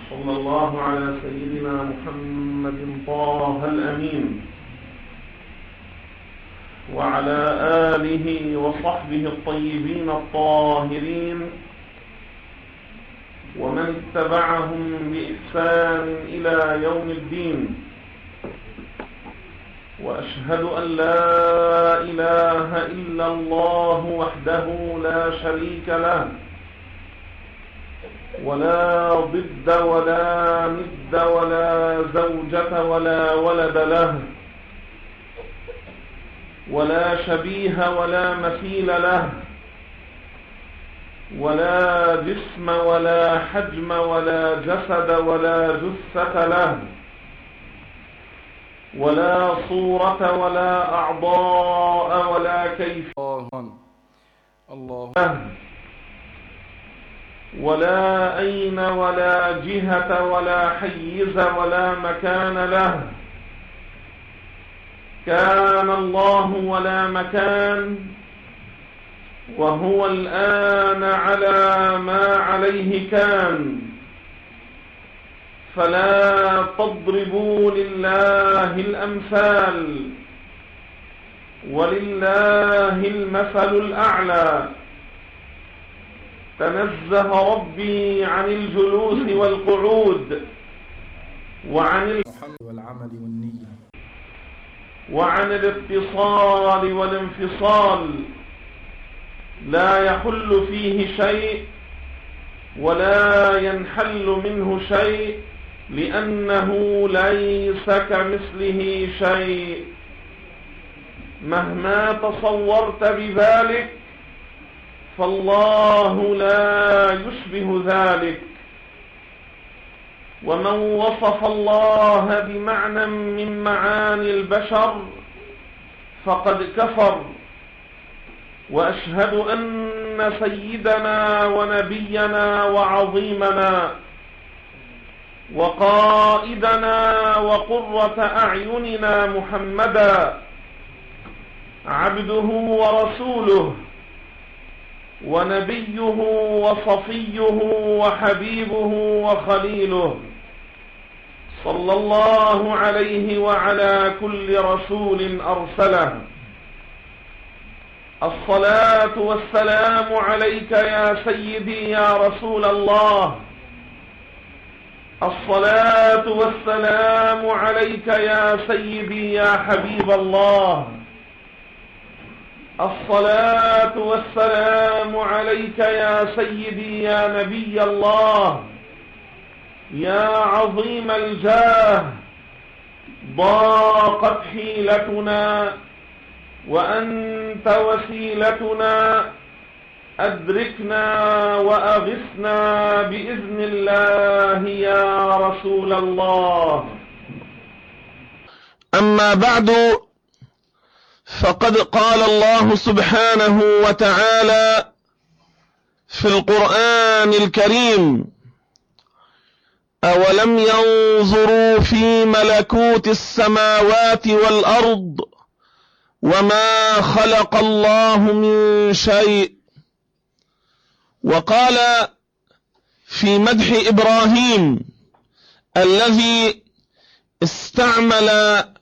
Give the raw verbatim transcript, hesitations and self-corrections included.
صلى الله على سيدنا محمد طه الأمين وعلى آله وصحبه الطيبين الطاهرين ومن اتبعهم بإحسان إلى يوم الدين. وأشهد أن لا إله إلا الله وحده لا شريك له ولا ضد ولا ند ولا زوجة ولا ولد له ولا شبيه ولا مثيل له ولا جسم ولا حجم ولا جسد ولا جثة له ولا صورة ولا أعضاء ولا كيف الله ولا أين ولا جهة ولا حيز ولا مكان له. كان الله ولا مكان وهو الآن على ما عليه كان. فلا تضربوا لله الأمثال ولله المثل الأعلى. تنزه ربي عن الجلوس والقعود وعن الحمد والعمل والنية وعن الاتصال والانفصال. لا يحل فيه شيء ولا ينحل منه شيء لأنه ليس كمثله شيء. مهما تصورت بذلك فالله لا يشبه ذلك. ومن وصف الله بمعنى من معاني البشر فقد كفر. وأشهد أن سيدنا ونبينا وعظيمنا وقائدنا وقرة أعيننا محمدا عبده ورسوله ونبيه وصفيه وحبيبه وخليله صلى الله عليه وعلى كل رسول أرسله. الصلاة والسلام عليك يا سيدي يا رسول الله. الصلاة والسلام عليك يا سيدي يا حبيب الله. الصلاة والسلام عليك يا سيدي يا نبي الله. يا عظيم الجاه ضاقت حيلتنا وأنت وسيلتنا. أدركنا وأغثنا بإذن الله يا رسول الله. أما بعد، فقد قال الله سبحانه وتعالى في القرآن الكريم: أولم ينظروا في ملكوت السماوات والأرض وما خلق الله من شيء. وقال في مدح إبراهيم الذي استعمل